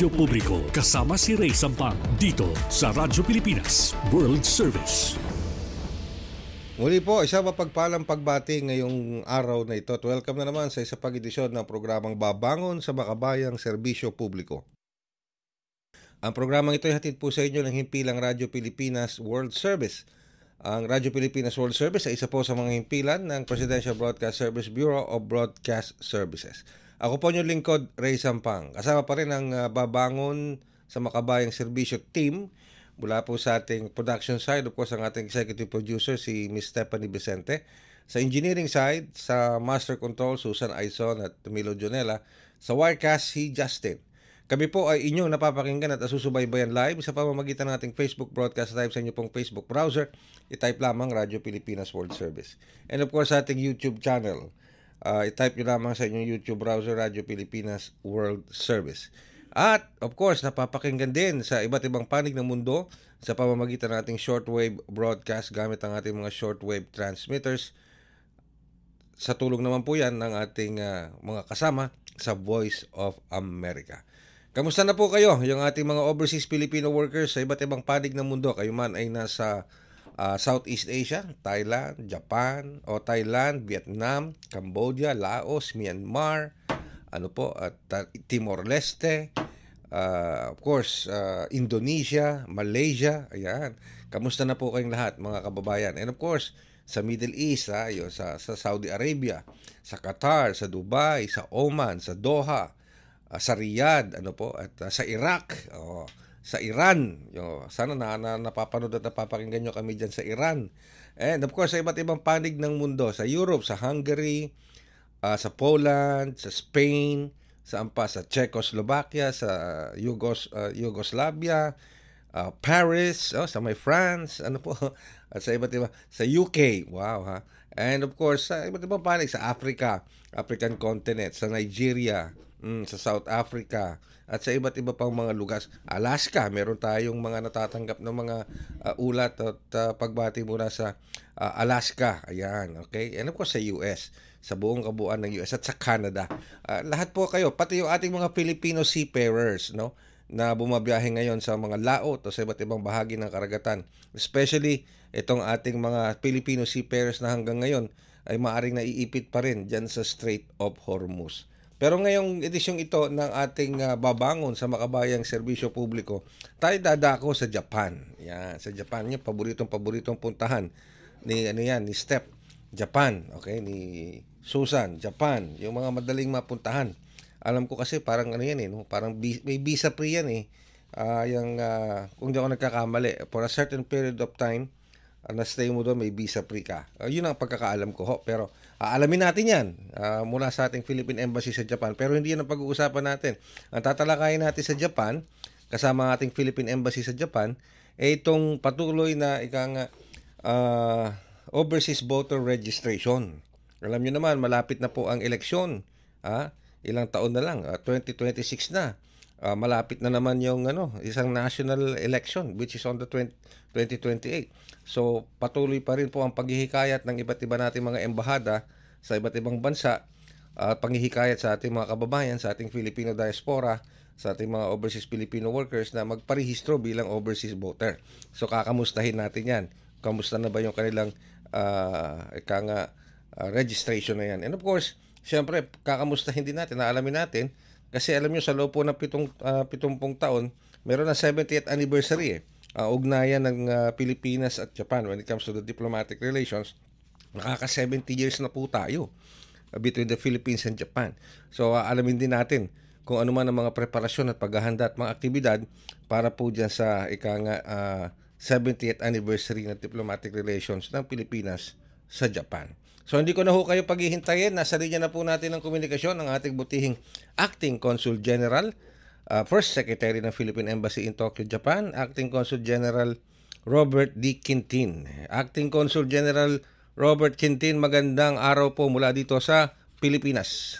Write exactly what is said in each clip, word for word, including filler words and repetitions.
Serbisyo Publiko kasama si Ray Sampang dito sa Radyo Pilipinas World Service. Muli po, isa mapagpalang pagbati ngayong araw na ito. At welcome na naman sa isa pang edisyon ng programang Babangon sa Makabayang Serbisyo Publiko. Ang programang ito ay hatid po sa inyo ng himpilang Radyo Pilipinas World Service. Ang Radyo Pilipinas World Service ay isa po sa mga himpilan ng Presidential Broadcast Service Bureau of Broadcast Services. Ako po yung lingkod, Ray Sampang. Kasama pa rin ang uh, Babangon sa Makabayang Serbisyo team mula po sa ating production side. Of course, ang ating executive producer si Miss Stephanie Vicente. Sa engineering side, sa Master Control, Susan Aizon at Milo Jonella. Sa Wirecast, si Justin. Kami po ay inyong napapakinggan at asusubaybayan live sa pamamagitan ng ating Facebook broadcast live sa inyo pong Facebook browser. I-type lamang Radyo Pilipinas World Service. And of course, sa ating YouTube channel. Uh, i-type nyo lamang sa inyong YouTube browser, Radyo Pilipinas World Service. At, of course, napapakinggan din sa iba't ibang panig ng mundo sa pamamagitan ng ating shortwave broadcast gamit ang ating mga shortwave transmitters. Sa tulong naman po yan ng ating uh, mga kasama sa Voice of America. Kamusta na po kayo, yung ating mga overseas Filipino workers sa iba't ibang panig ng mundo? Kayo man ay nasa Uh, Southeast Asia, Thailand, Japan, o Thailand, Vietnam, Cambodia, Laos, Myanmar, ano po, at uh, Timor-Leste, uh, of course, uh, Indonesia, Malaysia, ayan. Kamusta na po kayong lahat, mga kababayan? And of course, sa Middle East, ha, yun, sa, sa Saudi Arabia, sa Qatar, sa Dubai, sa Oman, sa Doha, uh, sa Riyadh, ano po, at uh, sa Iraq, oh, sa Iran. Yo, sana na, na napapanood at napapakinggan nyo kami dyan sa Iran. And of course, sa iba't ibang panig ng mundo. Sa Europe, sa Hungary, uh, sa Poland, sa Spain, sa ampa, sa Czechoslovakia, sa Yugos, uh, Yugoslavia, uh, Paris, oh, sa may France, ano po, at sa iba't iba, sa U K, wow ha. And of course, sa iba't ibang panig, sa Africa, African continent, sa Nigeria, mm, sa South Africa, at sa iba't iba pang mga lugar. Alaska, meron tayong mga natatanggap ng mga uh, ulat at uh, pagbati mula sa uh, Alaska. Ayan, okay? And of course sa U S, sa buong kabuuan ng U S at sa Canada. Uh, lahat po kayo, pati yung ating mga Filipino seafarers, no? Na bumabiyahe ngayon sa mga laot o sa iba't ibang bahagi ng karagatan. Especially itong ating mga Filipino seafarers na hanggang ngayon ay maaaring naiipit pa rin dyan sa Strait of Hormuz. Pero ngayong edisyong ito ng ating uh, Babangon sa Makabayang Serbisyo Publiko, tayo dadako sa Japan. Yan, sa Japan, yung paboritong-paboritong puntahan ni ano yan, ni Step, Japan, okay, ni Susan, Japan, yung mga madaling mapuntahan. Alam ko kasi parang ano yan eh, no? Parang bi- may visa free yan eh. Uh, yung, uh, kung di ako nagkakamali, for a certain period of time, uh, na-stay mo doon, may visa free ka. Uh, yun ang pagkakaalam ko ho, pero uh, alamin natin yan uh, mula sa ating Philippine Embassy sa Japan. Pero hindi yan ang pag-uusapan natin. Ang tatalakayin natin sa Japan, kasama ang ating Philippine Embassy sa Japan, eh itong patuloy na ikang uh, overseas voter registration. Alam nyo naman, malapit na po ang eleksyon. Ha? Ilang taon na lang, uh, twenty twenty-six na. Uh, malapit na naman yung ano, isang national election which is on the twenty twenty-eight. So patuloy pa rin po ang paghihikayat ng iba't iba nating mga embahada sa iba't ibang bansa at uh, panghihikayat sa ating mga kababayan, sa ating Filipino diaspora, sa ating mga overseas Filipino workers na magparehistro bilang overseas voter. So kakamustahin natin yan. Kamusta na ba yung kanilang uh, ika nga, uh, registration na yan. And of course, siyempre, kakamustahin din natin, naalamin natin, kasi alam nyo, sa loob po ng pitong, uh, pitumpung taon, meron na seventieth anniversary eh. Uh, ugnayan ng uh, Pilipinas at Japan when it comes to the diplomatic relations. Nakaka seventy years na po tayo uh, between the Philippines and Japan. So, uh, alamin din natin kung ano man ang mga preparasyon at paghahanda at mga aktibidad para po dyan sa ika nga, uh, seventieth anniversary ng diplomatic relations ng Pilipinas sa Japan. So hindi ko na ho kayo paghihintayin. Nasa linya na po natin ng komunikasyon ng ating butihing Acting Consul General, uh, First Secretary ng Philippine Embassy in Tokyo, Japan, Acting Consul General Robert D. Quintin. Acting Consul General Robert Quintin, magandang araw po mula dito sa Pilipinas.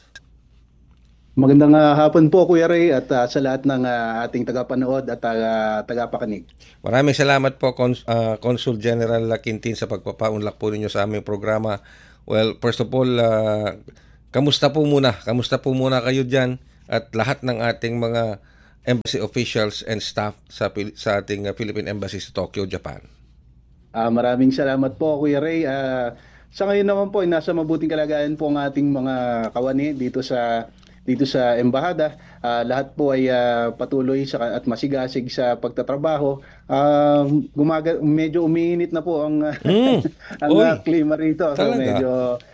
Magandang uh, hapon po Kuya Ray at uh, sa lahat ng uh, ating tagapanood at uh, tagapakinig. Maraming salamat po Cons- uh, Consul General Quintin sa pagpapaunlak po ninyo sa aming programa. Well, first of all, uh, kamusta po muna? Kamusta po muna kayo dyan at lahat ng ating mga embassy officials and staff sa Pil- sa ating uh, Philippine Embassy sa Tokyo, Japan. Ah, maraming salamat po, Kuya Ray. Ah, sa ngayon naman po, ay nasa mabuting kalagayan po ang ating mga kawani dito sa dito sa embahada. Ah, lahat po ay ah, patuloy sa at masigasig sa pagtatrabaho. Ah, gumaga medyo umiinit na po ang Mm. ang Uy, ah, klima rito. So talaga? medyo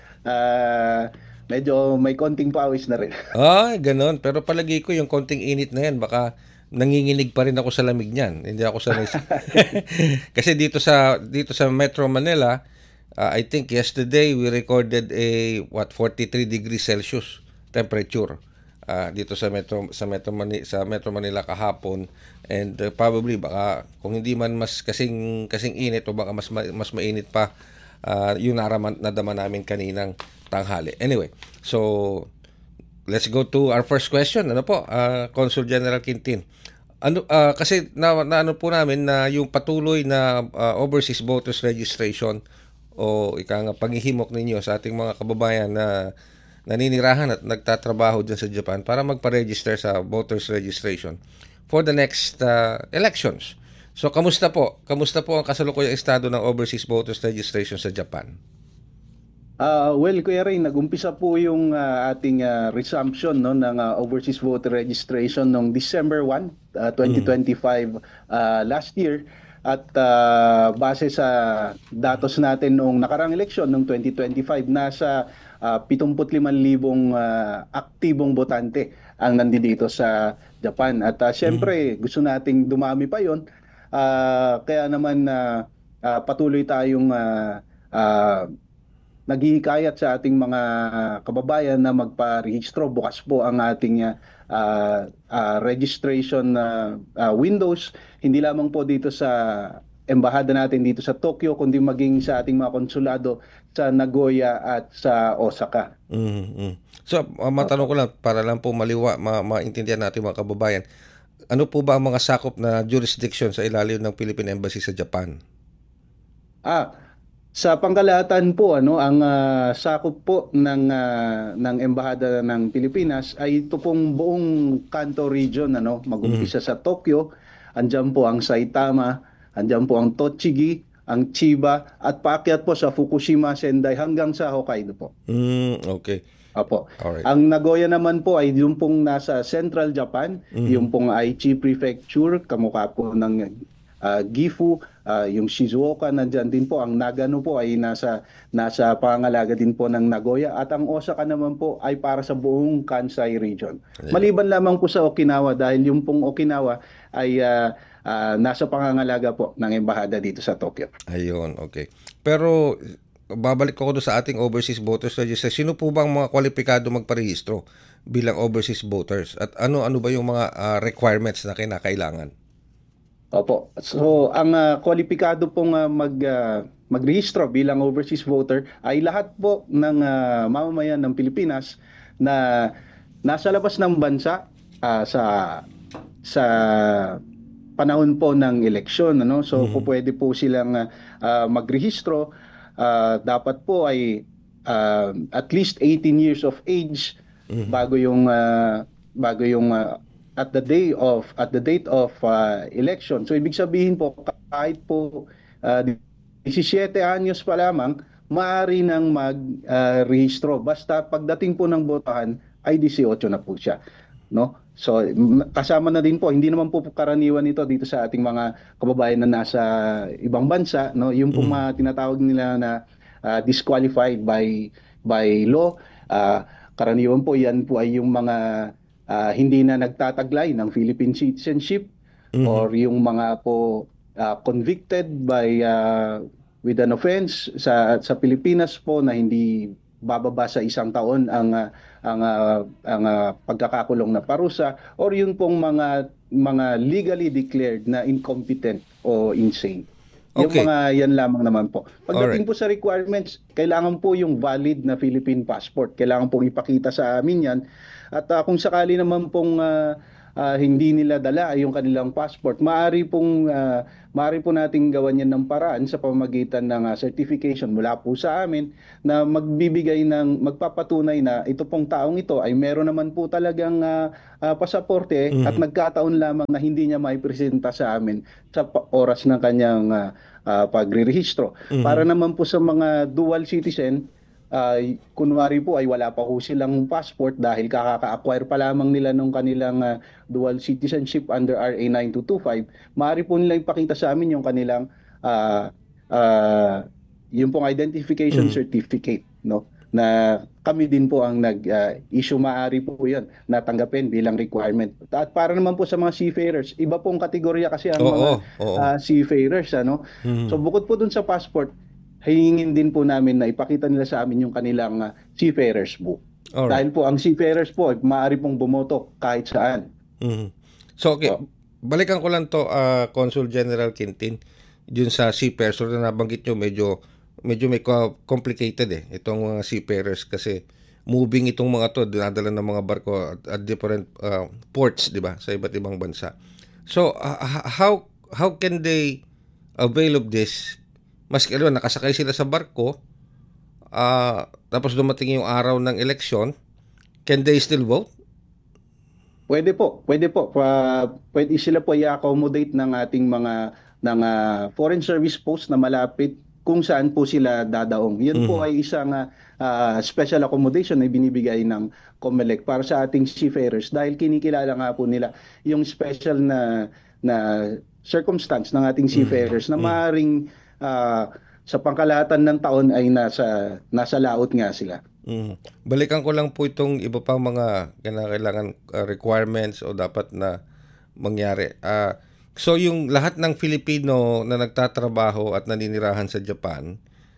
ah, medyo may konting pawis na rin. Ay, ganun. Pero palagi ko yung konting init na yan, baka nanginginig pa rin ako sa lamig niyan. Hindi ako sanay. sa- Kasi dito sa dito sa Metro Manila, uh, I think yesterday we recorded a what forty-three degrees Celsius temperature. Uh, dito sa Metro sa Metro Manila sa Metro Manila kahapon, and uh, probably baka kung hindi man mas kasing kasing init o baka mas ma- mas mainit pa uh, yung naraman nadama namin kaninang tanghali. Anyway, so let's go to our first question. Ano po, ah, Consul General Quintin. Ano ah, kasi na, na ano po namin na yung patuloy na ah, overseas voters registration o ika nga paghihimok ninyo sa ating mga kababayan na naninirahan at nagtatrabaho dyan sa Japan para magpa-register sa voters registration for the next ah, elections. So kamusta po? Kamusta po ang kasalukuyang estado ng overseas voters registration sa Japan? Ah, well, Kuya Ray, nag-umpisa po yung ah, ating ah, resumption no ng ah, overseas voter registration noong December first, ah, twenty twenty-five ah, last year, at ah, base sa datos natin noong nakarang eleksyon noong twenty twenty-five, nasa ah, seventy-five thousand ah, aktibong botante ang nandito sa Japan. At ah, syempre, gusto nating dumami pa 'yon. Ah, kaya naman ah, ah, patuloy tayong ah, ah, naghihikayat sa ating mga kababayan na magparehistro. Bukas po ang ating uh, uh, registration uh, uh, windows, hindi lamang po dito sa embahada natin dito sa Tokyo, kundi maging sa ating mga konsulado sa Nagoya at sa Osaka. Mhm. So, uh, matanong ko lang para lang po maliwa, ma- maintindihan natin mga kababayan. Ano po ba ang mga sakop na jurisdiction sa ilalim ng Philippine Embassy sa Japan? Ah, sa pangkalahatan po, ano, ang ah, sakop po ng ah, ng embahada ng Pilipinas ay ito pong buong Kanto region, ano, mag-umpisa sa Tokyo, andiyan po ang Saitama, andiyan po ang Tochigi, ang Chiba, at paakyat po sa Fukushima, Sendai hanggang sa Hokkaido po. Mm, okay. Apo. Alright. Ang Nagoya naman po ay yung pong nasa Central Japan, yung pong Aichi Prefecture, kamukha po ng ah, Gifu, ah, yung Shizuoka nandiyan din po. Ang Nagano po ay nasa nasa pangangalaga din po ng Nagoya, at ang Osaka naman po ay para sa buong Kansai region. Maliban lamang po sa Okinawa, dahil yung pong Okinawa ay ah, ah, nasa pangangalaga po ng embahada dito sa Tokyo. Ayun, okay. Pero babalik ko doon sa ating overseas voters register. Sino po bang mga kwalipikado magparehistro bilang overseas voters? At ano-ano ba yung mga ah, requirements na kinakailangan? Opo. So, ang ah, kwalipikado pong ah, mag ah, magrehistro bilang overseas voter ay lahat po ng ah, mamamayan ng Pilipinas na nasa labas ng bansa ah, sa sa panahon po ng eleksyon, ano. So, po pwede po silang ah, ah, magrehistro. Ah, dapat po ay ah, at least eighteen years of age bago yung ah, bago yung ah, at the day of at the date of uh, election. So ibig sabihin po, kahit po uh, seventeen anyos pa lamang, maaari nang mag-rehistro. Basta pagdating po ng botohan ay eighteen na po siya, no? So m- kasama na din po, hindi naman po karaniwan ito dito sa ating mga kababayan na nasa ibang bansa, no? Yung po mga tinatawag nila na uh, disqualified by by law. Uh, karaniwan po yan po ay yung mga Ah, hindi na nagtataglay ng Philippine citizenship, or yung mga po ah, convicted by ah, with an offense sa sa Pilipinas po na hindi bababa sa isang taon ang ah, ang ah, ang ah, pagkakakulong na parusa, or yung pong mga mga legally declared na incompetent o insane. Yung Okay. mga yan lamang naman po. Pagdating Alright. po sa requirements, kailangan po yung valid na Philippine passport. Kailangan pong ipakita sa amin yan. At ah, kung sakali naman pong ah, ah, hindi nila dala yung kanilang passport, maaari pong ah, maaari po nating gawan yan ng paraan sa pamamagitan ng ah, certification mula po sa amin na magbibigay ng magpapatunay na ito pong taong ito ay meron naman po talagang ah, ah, pasaporte at Mhm. nagkataon lamang na hindi niya maipresenta sa amin sa pa- oras ng kanyang ah, ah, pagrerehistro. Para Mhm. naman po sa mga dual citizen, ay kunwari po ay wala pa ho silang passport dahil kakaka-acquire pa lamang nila nung kanilang ah, dual citizenship under R A nine two two five, maaari po nila ipakita sa amin yung kanilang ah, ah, yung pong identification Mhm. certificate, no? Na kami din po ang nag-issue, maaari po yun natanggapin bilang requirement. At para naman po sa mga seafarers, iba pong kategorya kasi ang Oo, mga oo. ah, seafarers, ano? So Mhm. bukod po dun sa passport, hihingin din po namin na ipakita nila sa amin yung kanilang ah, seafarers book. Alright. Dahil po ang seafarers po ay maaari pong bumoto kahit saan. Mhm. So, okay, Po. balikan ko lang to, ah, Consul General Quintin, dun sa seafarers na nabanggit nyo, medyo, medyo may co- complicated eh, itong mga seafarers kasi moving itong mga to, dinadala ng mga barko at, at different ah, ports, di ba, sa iba't ibang bansa. So, ah, h- how how can they avail of this? Maski ano, nakasakay sila sa barko, ah, tapos dumating yung araw ng eleksyon, can they still vote? Pwede po, pwede po. Pa, pwede sila po i-accommodate ng ating mga ng ah, foreign service post na malapit kung saan po sila dadaong. Yun po Mhm. ay isang ah, ah, special accommodation na binibigay ng COMELEC para sa ating seafarers dahil kinikilala nga po nila yung special na na circumstance ng ating Mhm. seafarers na Mhm. maaring ah, sa pangkalahatan ng taon ay nasa nasa laot nga sila. Mm. Balikan ko lang po itong iba pang mga kailangan uh, requirements o dapat na mangyari. Ah, so yung lahat ng Filipino na nagtatrabaho at naninirahan sa Japan,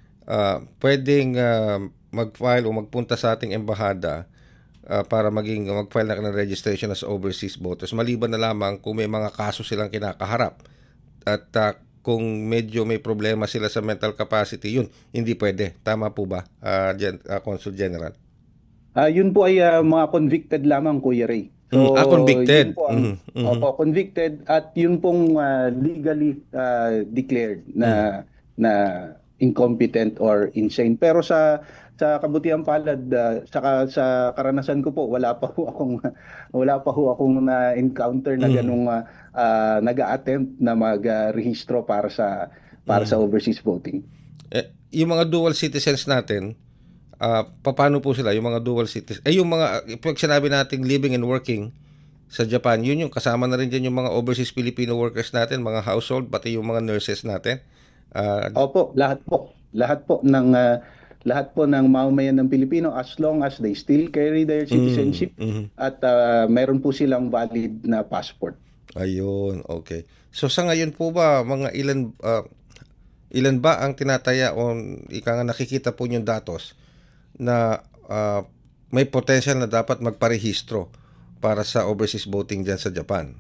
ah, pwedeng ah, mag-file o magpunta sa ating embahada ah, para maging mag-file na ng registration as overseas voters. Maliban na lamang kung may mga kaso silang kinakaharap at ah, kung medyo may problema sila sa mental capacity, yun, hindi pwede. Tama po ba, ah, Gen- ah, Consul General? Ah, yun po ay ah, mga convicted lamang, Kuya Ray. Mm, ah, So, yun convicted. po ang Mhm, mhm, opo, convicted at yun pong ah, legally ah, declared mhm, na na incompetent or insane. Pero sa sa kabutihan palad ah, sa ka- sa karanasan ko po, wala pa ho akong wala pa ho akong na-encounter na mhm, ganung ah, ah, nag-a-attempt na mag-rehistro para sa para sa mhm. overseas voting. Eh, yung mga dual citizens natin, ah, paano po sila, yung mga dual citizens? Eh, yung mga, pag sinabi nating living and working sa Japan, yun yung kasama na rin dyan yung mga overseas Filipino workers natin, mga household, pati yung mga nurses natin. Ah, Opo, lahat po. Lahat po ng ah, lahat po ng mamamayan ng Pilipino as long as they still carry their mm, citizenship mhm. at ah, meron po silang valid na passport. Ayun, okay. So sa ngayon po ba, mga ilan, ah, ilan ba ang tinataya o ika nga nakikita po yung datos na ah, may potential na dapat magparehistro para sa overseas voting dyan sa Japan?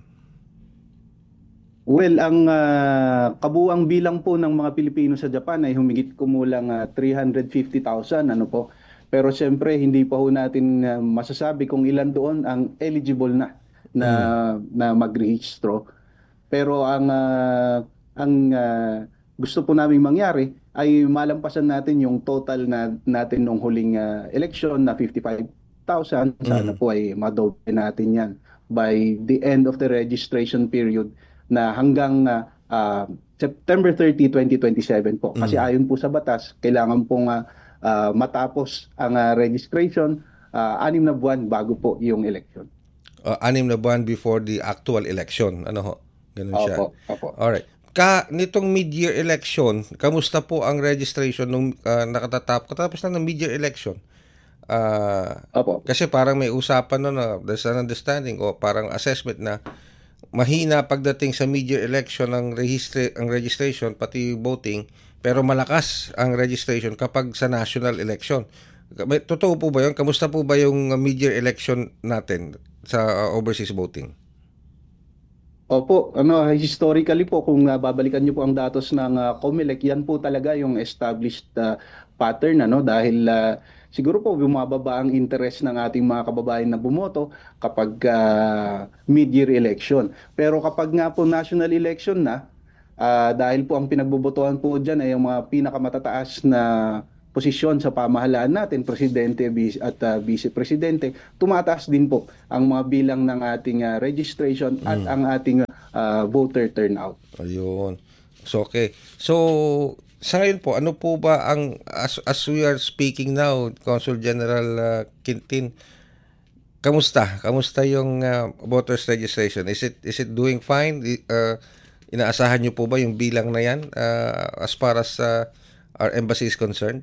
Well, ang ah, kabuuang bilang po ng mga Pilipino sa Japan ay humigit kumulang ah, three hundred fifty thousand, ano po. Pero siyempre hindi pa ho natin ah, masasabi kung ilan doon ang eligible na na Mm, na magrehistro. Pero ang ah, ang ah, gusto po naming mangyari ay malampasan natin yung total na natin nung huling ah, election na fifty-five thousand. Sana mhm, po ay madoble natin yan by the end of the registration period na hanggang ah, ah, September thirtieth, twenty twenty-seven po. Kasi mhm. ayon po sa batas, kailangan pong ah, ah, matapos ang ah, registration ah, anim na buwan bago po yung election. Uh, anim na buwan before the actual election. Ano ho? Ganun siya. Opo, opo. Alright. Ka, nitong mid-year election, kamusta po ang registration nung uh, nakatatap, katapos lang ng mid-year election? Ah, Opo. kasi parang may usapan no, na there's an understanding o parang assessment na mahina pagdating sa mid-year election ang registre, ang registration pati voting, pero malakas ang registration kapag sa national election. May, totoo po ba 'yun? Kamusta po ba yung uh, mid-year election natin sa uh, overseas voting? Opo, ano, historically po, kung ah, babalikan niyo po ang datos ng ah, COMELEC, yan po talaga yung established ah, pattern, ano, dahil ah, siguro po bumababa ang interest ng ating mga kababayan na bumoto kapag ah, mid-year election. Pero kapag nga po national election na, ah, dahil po ang pinagbobotohan po dyan ay yung mga pinakamatataas na posisyon sa pamahalaan natin, presidente bis- at ah, vice-presidente, tumataas din po ang mga bilang ng ating ah, registration at Mm. ang ating ah, voter turnout. Ayun. So, okay. So, sa ngayon po, ano po ba ang, as, as we are speaking now, Consul General uh, Quintin, kamusta? Kamusta yung uh, voters registration? Is it is it doing fine? I- Uh, inaasahan niyo po ba yung bilang na yan uh, as far as uh, our embassy is concerned?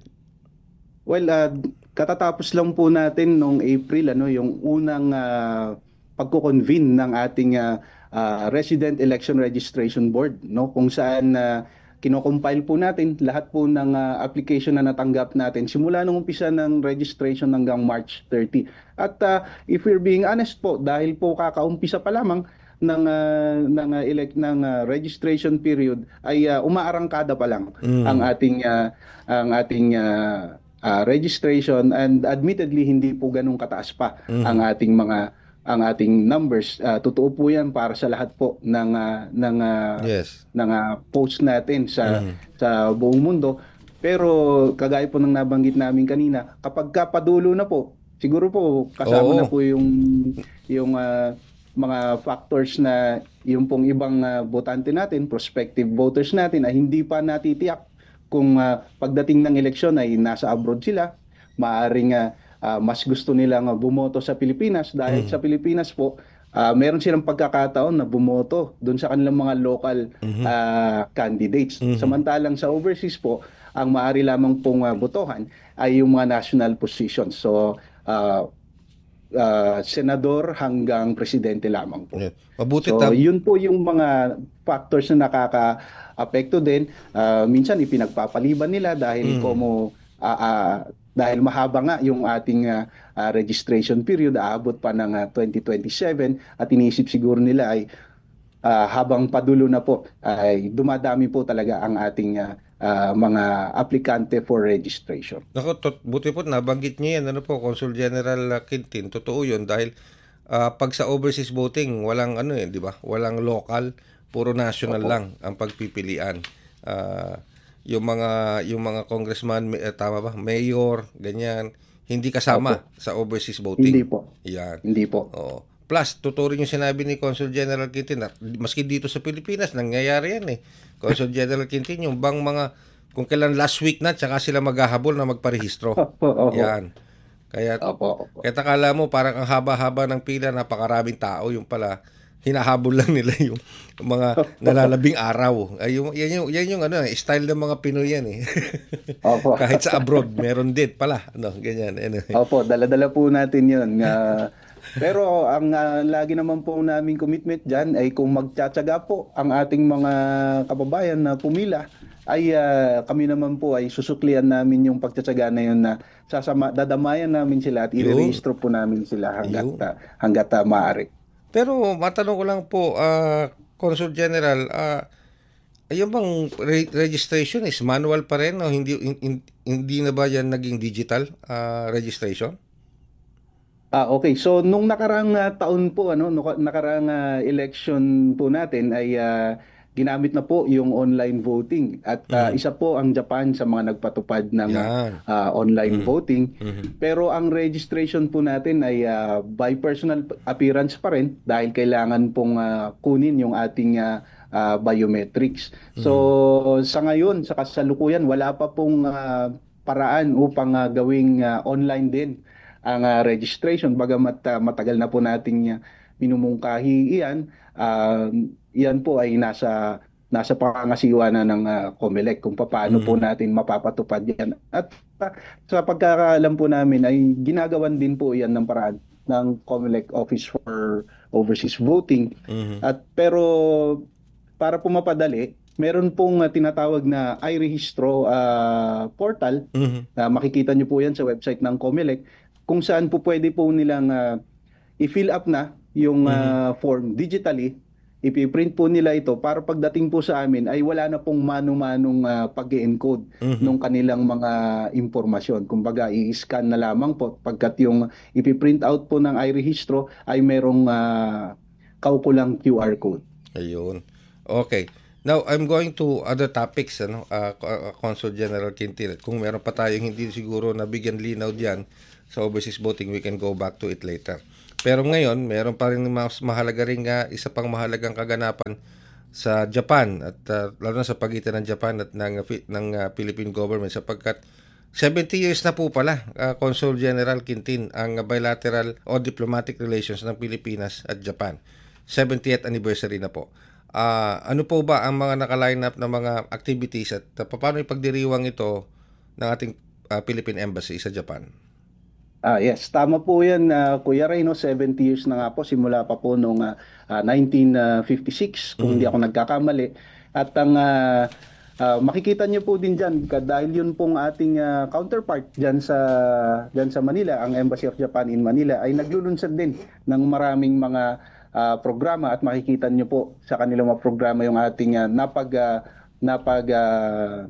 Well, ah, katatapos lang po natin noong April, ano, yung unang ah, pagko-convene ng ating ah, ah, Resident Election Registration Board, no, kung saan uh, kino-compile po natin lahat po ng ah, application na natanggap natin simula nung umpisa ng registration hanggang March thirty. At ah, if we're being honest po, dahil po kakaumpisa pa lamang ng ah, ng ah, elect ng ah, registration period ay ah, umaarangkada pa lang ang Mm. ating ah, ang ating ah, ah, registration, and admittedly hindi po ganun kataas pa ang Mhm. ating mga ang ating numbers. Ah, totoo po 'yan para sa lahat po ng ah, ng ah, Yes. ng ah, post natin sa Mhm. sa buong mundo. Pero kagaya po ng nabanggit namin kanina, kapag ka padulo na po, siguro po kasama na Oo. po yung yung ah, mga factors na yung pong ibang ah, botante natin, prospective voters natin ay hindi pa natitiyak kung ah, pagdating ng eleksyon ay nasa abroad sila, maaring ah, ah, mas gusto nilang ah, bumoto sa Pilipinas dahil Mhm. sa Pilipinas po ah, meron silang pagkakataon na bumoto doon sa kanilang mga local Mhm. ah, candidates. Mhm. Samantalang sa overseas po, ang maaari lamang pong ah, botohan ay yung mga national positions. So, ah, ah, senador hanggang presidente lamang po. Yeah. Mabuti So, tam yun po yung mga factors na nakaka-apekto din. Ah, minsan ipinagpapaliban nila dahil Mhm. como ah, ah, dahil mahaba nga yung ating ah, ah, registration period, aabot pa ng ah, twenty twenty-seven, at iniisip siguro nila ay ah, habang padulo na po ay dumadami po talaga ang ating ah, ah, mga aplikante for registration. Naku, tot, buti po nabanggit niyo yan. Ano po, Consul General uh, Quintin, totoo yun dahil ah, pag sa overseas voting, walang ano eh, di ba? Walang local, puro national Opo. lang ang pagpipilian. Ah, yung mga yung mga congressman, may- eh, tama ba? Mayor, ganyan, hindi kasama Opo. sa overseas Hindi voting. po. Yan. Hindi po. Oo. Plus, totoo rin yung sinabi ni Consul General Quintin, na, maski dito sa Pilipinas, nangyayari yan eh. Consul General Quintin, yung bang mga, kung kailan last week na, tsaka sila maghahabol na magparehistro. Opo. Opo. Yan. Kaya, Opo. Opo. kaya takala mo, parang ang haba-haba ng pila, napakaraming tao, yung pala, hinahabol lang nila yung mga nalalabing araw. Ay, yung, yan, yung, yan yung ano, eh, style ng mga Pinoy yan eh. Opo. Kahit sa abroad, meron din pala. Ano, ganyan. Anyway. Opo, dala-dala po natin yun. Ah, pero ang ah, lagi naman po naming commitment dyan ay kung magtsatsaga po ang ating mga kababayan na pumila, ay ah, kami naman po ay susuklian namin yung pagtsatsaga na yun, na sasama, dadamayan namin sila at Yun. i-rehistro po namin sila hanggat, Yun. ah, hanggat ah, maaari. Pero matanong ko lang po, ah, Consul General, ah, yung bang re- registration is manual pa rin o hindi hin- hin- hindi na ba yan naging digital ah, registration? Ah, okay. So nung nakaraang ah, taon po, ano, nung nakaraang ah, election po natin ay ah, ginamit na po yung online voting, at ah, Mhm. isa po ang Japan sa mga nagpatupad ng ah, Yan. ah, online Mhm. voting. Mhm. Pero ang registration po natin ay ah, by personal appearance pa rin dahil kailangan pong ah, kunin yung ating ah, ah, biometrics. So sa ngayon, sa kasalukuyan, wala pa pong ah, paraan upang ah, gawing ah, online din ang ah, registration, bagamat ah, matagal na po nating ah, minumungkahi iyan. ah, Iyan po ay nasa nasa pangangasiwa na ng ah, COMELEC kung paano po Mhm. natin mapapatupad yan. At ah, sa pagkakaalam po namin ay ginagawan din po iyan ng paraan ng COMELEC Office for Overseas Voting. Mhm. At pero para po mapadali, meron pong ah, tinatawag na iRehistro ah, portal. Mhm. Uh, makikita nyo po yan sa website ng COMELEC, kung saan po pwede po nilang ah, i-fill up na yung Mhm. ah, form digitally, ipiprint po nila ito para pagdating po sa amin ay wala na pong mano-manong uh, pag-encode Mhm. ng kanilang mga impormasyon. Kumbaga, i-scan na lamang po pagkat yung ipiprint out po ng iRehistro ay merong uh, kaukulang Q R code. Ayun. Okay. Now, I'm going to other topics, ano, uh, Consul General Quintil. Kung meron pa tayong hindi siguro nabigyan linaw diyan sa overseas voting, we can go back to it later. Pero ngayon, meron pa rin mas mahalaga rin nga, isa pang mahalagang kaganapan sa Japan at uh, lalo na sa pagitan ng Japan at ng, ng uh, Philippine government sapagkat seventy years na po pala, uh, Consul General Quintin, ang bilateral o diplomatic relations ng Pilipinas at Japan. seventieth anniversary na po. Uh, ano po ba ang mga naka-line up na mga activities at uh, paano ipagdiriwang ito ng ating uh, Philippine Embassy sa Japan? Ah, yes, tama po 'yan, uh, Kuya Ray, no, seventy years na nga po simula pa po nung uh, uh, nineteen fifty-six kung hindi Mm. ako nagkakamali. At ang uh, uh, makikita niyo po din diyan dahil yun pong ating uh, counterpart diyan sa diyan sa Manila, ang Embassy of Japan in Manila ay naglulunsad din ng maraming mga uh, programa at makikita niyo po sa kanilang mga programa yung ating uh, napag uh, napag uh,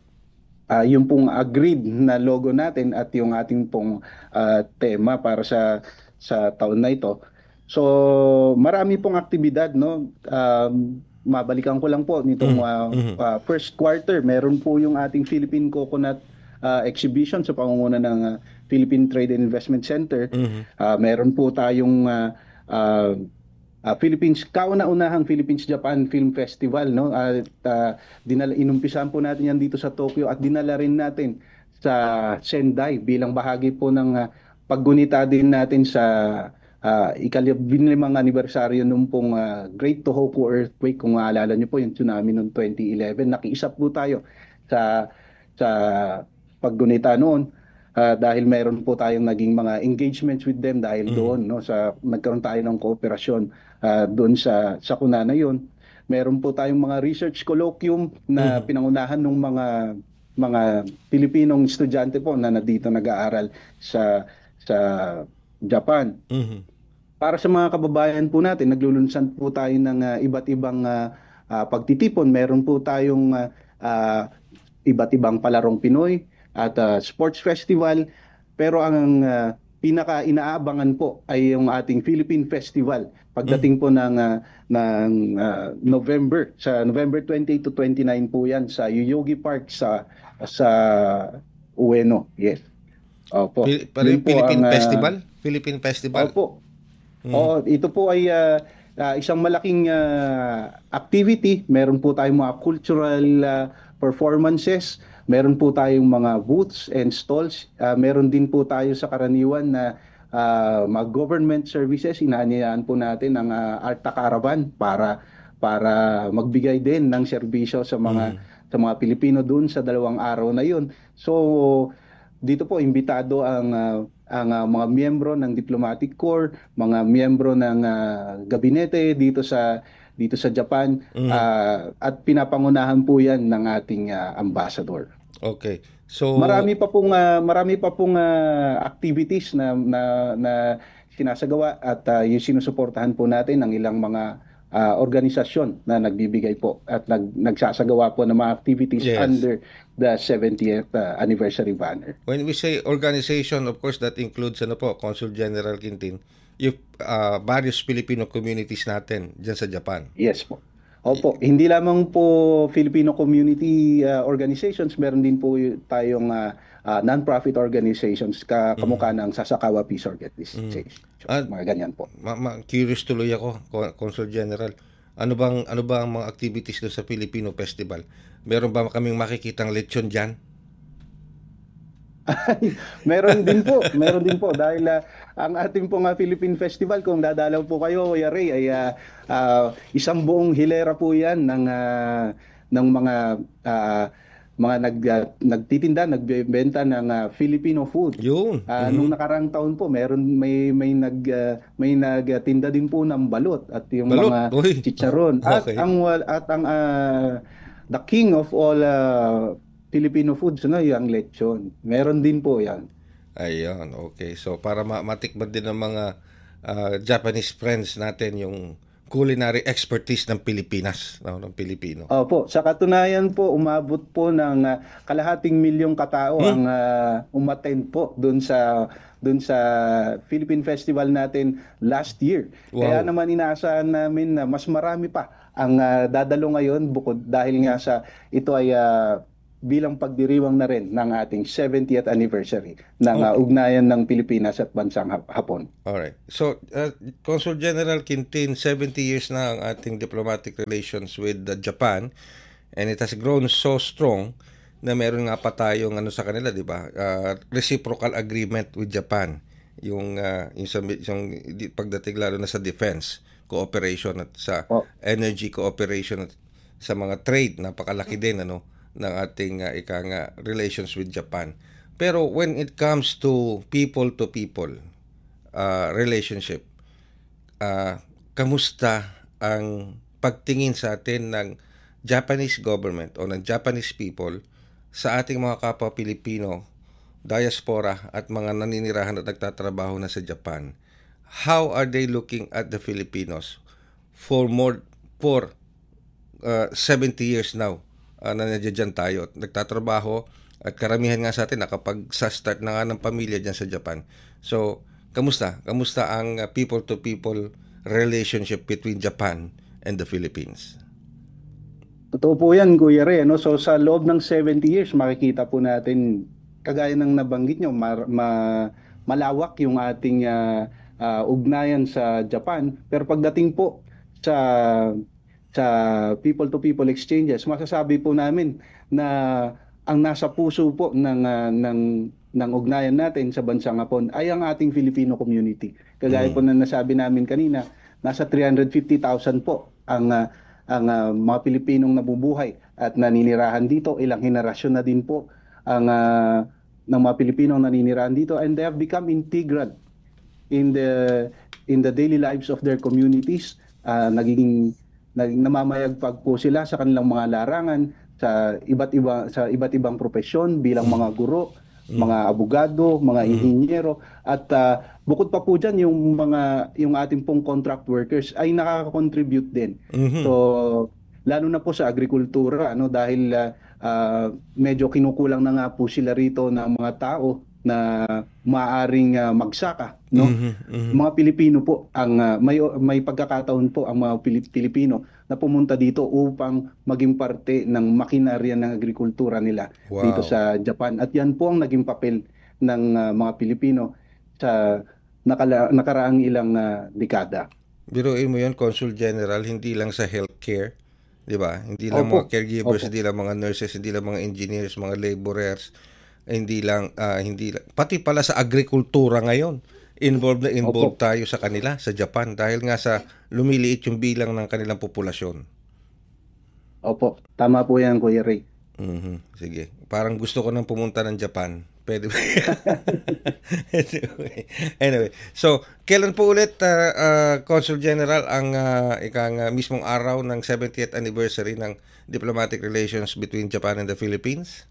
uh, yung pong agreed na logo natin at yung ating pong uh, tema para sa sa taon na ito. So, marami pong aktibidad, no? Um, mabalikan ko lang po nitong uh, Mhm. uh, first quarter, meron po yung ating Philippine Coconut uh, exhibition sa pangunguna ng uh, Philippine Trade and Investment Center. Mhm. Uh, meron po tayong uh, uh, uh, Philippines kauna-unahang Philippines Japan Film Festival, no, at uh, dinala inumpisahan po natin yan dito sa Tokyo at dinala rin natin sa Sendai bilang bahagi po ng uh, paggunita din natin sa uh, ikalabinlimang anibersaryo nung pong uh, Great Tohoku earthquake. Kung maalala niyo po yung tsunami noong twenty eleven, nakiisa po tayo sa sa paggunita noon. Uh, dahil meron po tayong naging mga engagements with them dahil Mhm. doon, no, sa nagkaroon tayo ng kooperasyon uh, doon sa sakuna na yun. Meron po tayong mga research colloquium na Mhm. pinangunahan ng mga mga Pilipinong estudyante po na nandito nag-aaral sa sa Japan. Mhm. Para sa mga kababayan po natin, naglulunsad po tayo ng uh, iba't ibang uh, uh, pagtitipon. Meron po tayong uh, uh, iba't ibang palarong Pinoy at uh, sports festival. Pero ang uh, pinaka inaabangan po ay yung ating Philippine Festival pagdating po ng uh, ng uh, November, sa November twenty-eight to twenty-nine po 'yan sa Yoyogi Park sa sa Ueno. Yes. Opo. Pil- parang Yun po Philippine ang, uh, Festival? Philippine Festival. Opo. Mhm. Oo, ito po ay ah, ah, isang malaking ah, activity. Meron po tayong mga cultural ah, performances. Meron po tayong mga booths and stalls. Ah, meron din po tayo sa karaniwan na ah, mga government services. Inaanyayaan po natin ang ah, Arta Caravan para para magbigay din ng serbisyo sa mga Mhm. sa mga Pilipino doon sa dalawang araw na 'yon. So dito po imbitado ang ah, ang ah, mga miyembro ng Diplomatic Corps, mga miyembro ng ah, gabinete dito sa dito sa Japan, Mhm. ah, at pinapangunahan po 'yan ng ating ah, ambassador. Okay. So, Marami pa pong ah, marami pa pong ah, activities na na, na sinasagawa at ah, yung sinusuportahan po natin ng ilang mga ah, organisasyon na nagbibigay po at nag, nagsasagawa po ng mga activities Yes. under the seventieth ah, anniversary banner. when we say organization, of course, that includes ano po, Consul General Quintin, yung uh, various Filipino communities natin dyan sa Japan. Yes po. Opo, hindi lamang po Filipino community uh, organizations, meron din po y- tayong uh, uh, non-profit organizations ka kamukha ng Sasakawa Peace Organization. Ah, Mga ganyan po. Ma- ma- curious tuloy ako, Co- Consul General. Ano bang ano ba ang mga activities doon sa Filipino Festival? Meron ba kaming makikitang lechon diyan? Meron din po, meron din po dahil ah, ang ating pong ah, Philippine Festival, kung dadalaw po kayo, Kuya Ray, ay ah, ah, isang buong hilera po 'yan ng ah, ng mga ah, mga nag ah, nagtitinda, nagbebenta ng ah, Filipino food. Yun. Ah, Mhm. nung nakarang taon po, meron may may nag ah, may nagtinda din po ng balot at yung Balot? mga Uy. chicharon. At Okay. ang wal- at ang ah, the king of all ah, Filipino foods, no, yung lechon. Meron din po 'yan. Ayun, okay. So, para ma- matikman din ng mga ah, Japanese friends natin yung culinary expertise ng Pilipinas, no, ng Pilipino. Opo, sa katunayan po, umabot po ng ah, kalahating milyong katao Hmm? ang ah, umattend po doon sa doon sa Philippine Festival natin last year. Kaya Wow. naman inaasahan namin na mas marami pa ang ah, dadalo ngayon bukod dahil nga sa ito ay ah, bilang pagdiriwang na rin ng ating seventieth anniversary ng ah, Okay. ugnayan ng Pilipinas at bansang Hap- Hapon. Alright. So, uh, Consul General Quintin, seventy years na ang ating diplomatic relations with uh, Japan, and it has grown so strong na meron nga pa tayong ano sa kanila, di ba? Uh, reciprocal agreement with Japan. Yung, uh, yung, sa, yung di- pagdating lalo na sa defense cooperation at sa O, energy cooperation at sa mga trade, napakalaki din ano ng ating uh, ika nga relations with Japan. Pero when it comes to people to people uh, relationship, uh, kamusta ang pagtingin sa atin ng Japanese government o ng Japanese people sa ating mga kapwa Pilipino, diaspora at mga naninirahan at nagtatrabaho na sa Japan? How are they looking at the Filipinos for more for uh, seventy years now uh, na nandiyan tayo at nagtatrabaho at karamihan nga sa atin nakapag-start na nga ng pamilya dyan sa Japan. So, kamusta? Kamusta ang uh, people-to-people relationship between Japan and the Philippines? Totoo po yan, Kuya Ray. Ano? So sa loob ng seventy years, makikita po natin, kagaya ng nabanggit nyo, mar- ma- malawak yung ating ah, ah, ugnayan sa Japan. Pero pagdating po sa sa people-to-people exchanges, masasabi po namin na ang nasa puso po ng ah, ng ng ugnayan natin sa bansang Hapon ay ang ating Filipino community. Kagaya po Mm. na nasabi namin kanina, nasa three hundred fifty thousand po ang ah, ang ah, mga Pilipinong nabubuhay at naninirahan dito. Ilang henerasyon na din po ang ah, ng mga Pilipinong naninirahan dito, and they have become integral in the in the daily lives of their communities. Ah, nagiging naging namamayagpag po sila sa kanilang mga larangan sa iba't iba sa iba't ibang propesyon bilang mga guro, mga abogado, mga inhinyero, at ah, bukod pa po diyan yung mga yung ating pong contract workers ay nakaka-contribute din. Mhm. So lalo na po sa agrikultura, ano, dahil ah, ah, medyo kinukulang na nga po sila rito ng mga tao na maaring ah, magsaka, no? Mhm. Mhm. Mga Pilipino po ang ah, may may pagkakataon po ang mga Pili- Pilipino na pumunta dito upang maging parte ng makinarya ng agrikultura nila dito Wow. sa Japan, at yan po ang naging papel ng ah, mga Pilipino sa nakala, nakaraang ilang ah, dekada. Biruin mo yun, Consul General, hindi lang sa healthcare, di ba? Hindi lang Opo, mga caregivers, opo. hindi lang mga nurses, hindi lang mga engineers, mga laborers, hindi lang, ah, hindi lang, pati pala sa agrikultura ngayon, involved na involved Opo. tayo sa kanila, sa Japan, dahil nga sa lumiliit yung bilang ng kanilang populasyon. Opo, tama po yan, Kuya Ray. Mhm. Sige. Parang gusto ko nang pumunta ng Japan. Pwede ba? anyway, anyway, so kailan po ulit, uh, uh, Consul General, ang uh, ikang uh, mismong araw ng seventieth anniversary ng diplomatic relations between Japan and the Philippines?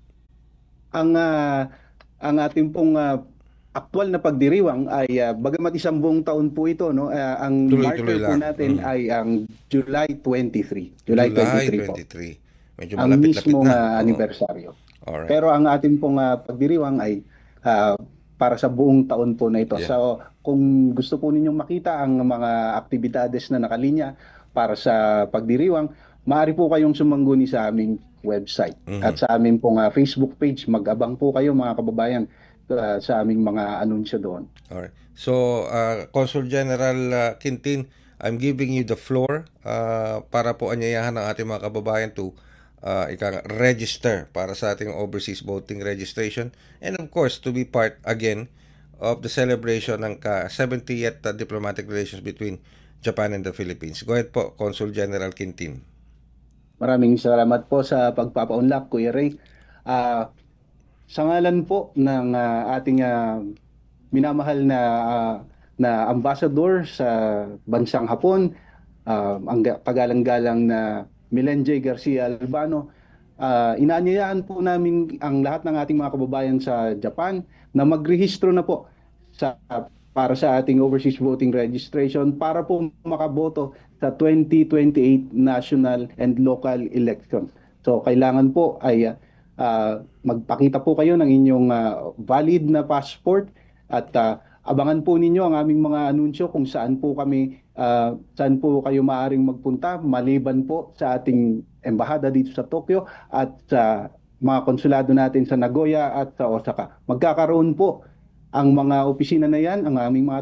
Ang ah, ang ating pong ah, aktual na pagdiriwang ay ah, bagamat isang buong taon po ito, no, ah, ang Tuloy-tuloy marker po lang. natin Mm. ay ang July twenty-three. July July twenty-three po. twenty-three. Medyo Ang malapit-lapit mismong na. ah, Oo. anibersaryo. Alright. Pero ang ating pong ah, pagdiriwang ay ah, para sa buong taon po na ito. Yeah. So kung gusto po ninyong makita ang mga aktibidades na nakalinya para sa pagdiriwang, maaari po kayong sumangguni sa aming website Mhm. at sa aming pong ah, Facebook page. Mag-abang po kayo, mga kababayan, ah, sa aming mga anunsyo doon. Alright. So, uh, Consul General uh, Quintin, I'm giving you the floor uh, para po anyayahan ng ating mga kababayan to uh, ika register para sa ating overseas voting registration, and of course to be part again of the celebration ng ka seventieth uh, diplomatic relations between Japan and the Philippines. Go ahead po, Consul General Quintin. Maraming salamat po sa pagpapaunlak, Kuya Ray. Ah, sa ngalan po ng ah, ating ah, minamahal na ah, na ambassador sa bansang Hapon, ah, ang ga- pagalang-galang na Milen J. Garcia Albano, ah, inaanyayaan po namin ang lahat ng ating mga kababayan sa Japan na magrehistro na po sa para sa ating overseas voting registration para po makaboto sa twenty twenty-eight national and local election. So kailangan po ay uh, magpakita po kayo ng inyong uh, valid na passport at uh, abangan po ninyo ang aming mga anunsyo kung saan po kami uh, saan po kayo maaaring magpunta maliban po sa ating embahada dito sa Tokyo at sa mga konsulado natin sa Nagoya at sa Osaka. Magkakaroon po ang mga opisina na yan, ang aming mga